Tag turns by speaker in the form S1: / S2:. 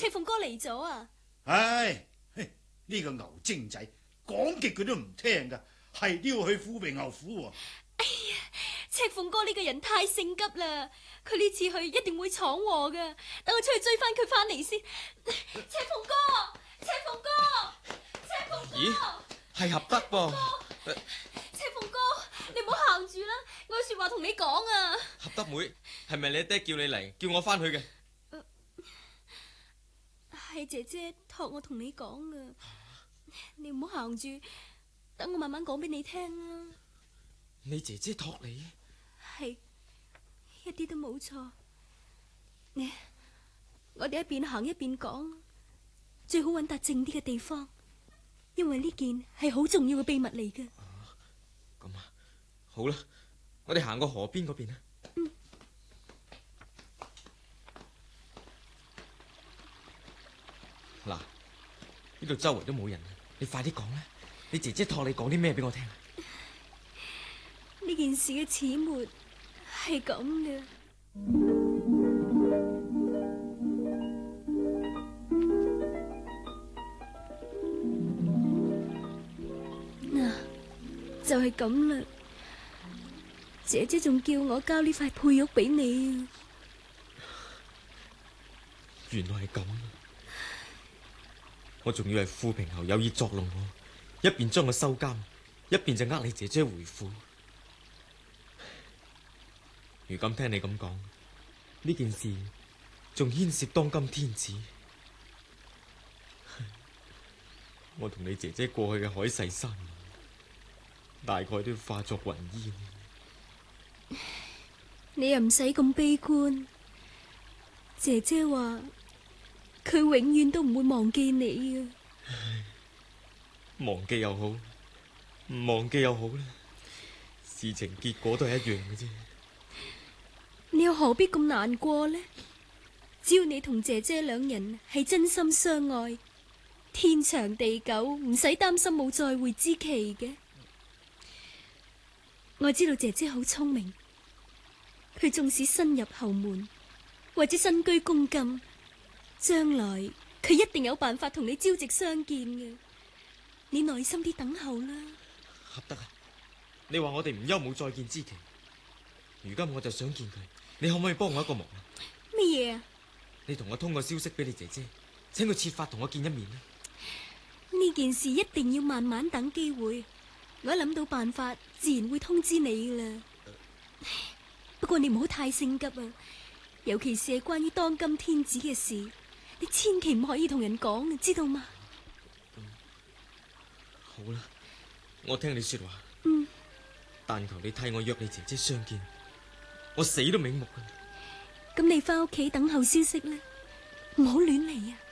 S1: 赤鳳哥嚟咗啊！
S2: 唉，呢個牛精仔講極佢都唔聽噶，係都要去富平侯府啊！
S1: 哎呀，赤鳳哥呢個人太性急啦，佢呢次去一定會闖禍噶。等我出去追翻佢翻嚟先。赤鳳哥，赤鳳哥，赤鳳哥，
S3: 咦，係合德噃？
S1: 赤鳳哥，你唔好行住啦，我有說話同你講啊。
S3: 合德妹，係咪你阿爹叫你嚟，叫我翻去嘅？
S1: 係姐姐託我同你講噶，你唔好行住，等我慢慢講俾你聽啊。
S3: 你姐姐託你？
S1: 係，一啲都冇錯。我哋一邊行一邊講，最好揾笪靜啲嘅地方，因為呢件係好重要嘅秘密嚟嘅。
S3: 咁啊，好啦，我哋行過河邊嗰邊啊。嗱，呢度周圍都冇人，你快啲講啦！你姐姐託你講啲咩俾我聽？
S1: 呢件事嘅始末係咁嘅。嗱，就係咁啦。姐姐仲叫我交呢塊佩玉俾你啊。
S3: 原來係咁。我仲以為富平侯有意作弄我，一邊將我收監，一邊就呃你姐姐回府。如今聽你咁講，呢件事仲牽涉當今天子。我同你姐姐過去嘅海誓山盟，大概都要化作雲煙。
S1: 你又唔使咁悲觀，姐姐話佢永遠都唔會忘記你啊！
S3: 忘記又好，唔忘記又好啦，事情結果都係一樣嘅啫。
S1: 你又何必咁難過呢？只要你同姐姐兩人係真心相愛，天長地久，唔使擔心冇再會之期嘅。我知道姐姐好聰明，佢縱使新入侯門或者身居宮禁，將來佢一定有辦法同你朝夕相見嘅。你耐心啲等候啦。
S3: 合德啊，你話我哋唔憂冇再見之期，如今我就想見佢，你可唔可以幫我一個忙啊？
S1: 乜嘢啊？
S3: 你同我通個消息俾你姐姐，請佢設法同我見一面啦。
S1: 呢件事一定要慢慢等機會，我一諗到辦法，自然會通知你啦。不過你唔好太性急啊，尤其是係關於當今天子嘅事，你千祈唔可以同人講，知道嗎？
S3: 好啦，我聽你說話。但求你替我約你姐姐相見，我死都瞑目㗎。
S1: 咁你翻屋企等候消息啦，唔好亂嚟啊！